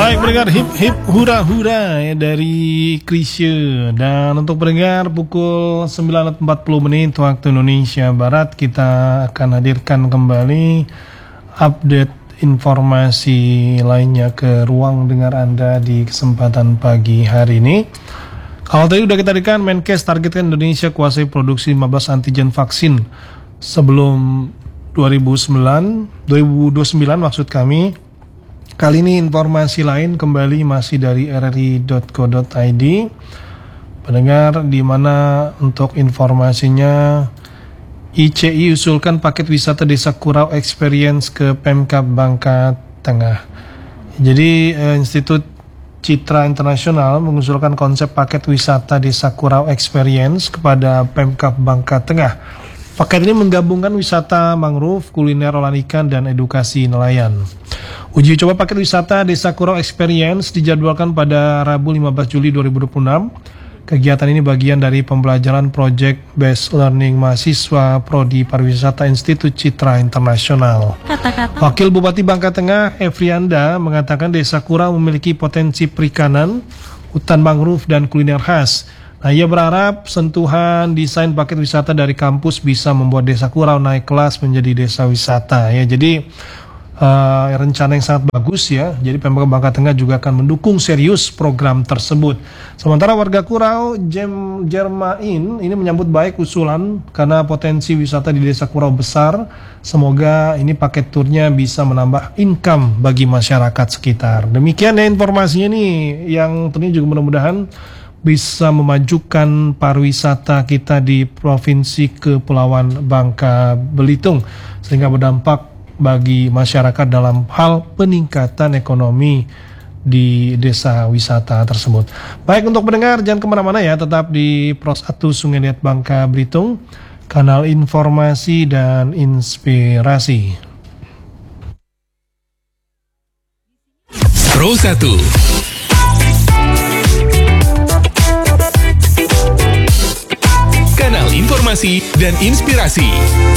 Baik pendengar, hip hip hura hura ya dari Krisye. Dan untuk pendengar pukul 9.40 menit waktu Indonesia Barat, kita akan hadirkan kembali update informasi lainnya ke ruang dengar Anda di kesempatan pagi hari ini. Kalau tadi udah kita hadirkan, Menkes targetkan Indonesia kuasai produksi 15 antigen vaksin sebelum 2029 maksud kami. Kali ini informasi lain kembali masih dari rri.co.id. Pendengar, di mana untuk informasinya ICI usulkan paket wisata Desa Kurau Experience ke Pemkab Bangka Tengah. Jadi Institut Citra Internasional mengusulkan konsep paket wisata Desa Kurau Experience kepada Pemkab Bangka Tengah. Paket ini menggabungkan wisata mangrove, kuliner olahan ikan, dan edukasi nelayan. Uji coba paket wisata Desa Kurau Experience dijadwalkan pada Rabu 15 Juli 2026. Kegiatan ini bagian dari pembelajaran Project Based Learning mahasiswa Prodi Pariwisata Institut Citra Internasional. Wakil Bupati Bangka Tengah, Efrianda, mengatakan Desa Kurau memiliki potensi perikanan, hutan mangrove, dan kuliner khas. Nah, ia berharap sentuhan desain paket wisata dari kampus bisa membuat Desa Kurau naik kelas menjadi desa wisata. Ya, jadi rencana yang sangat bagus ya. Jadi Pemkab Bangka Tengah juga akan mendukung serius program tersebut. Sementara warga Kurau Jermain ini menyambut baik usulan karena potensi wisata di Desa Kurau besar. Semoga ini paket turnya bisa menambah income bagi masyarakat sekitar. Demikian ya informasinya nih, yang tentunya juga mudah-mudahan bisa memajukan pariwisata kita di Provinsi Kepulauan Bangka Belitung sehingga berdampak bagi masyarakat dalam hal peningkatan ekonomi di desa wisata tersebut. Baik, untuk pendengar jangan kemana-mana ya, tetap di Pros 1 Sungai Liat Bangka Belitung, kanal informasi dan inspirasi. Pro 1 kanal informasi dan inspirasi.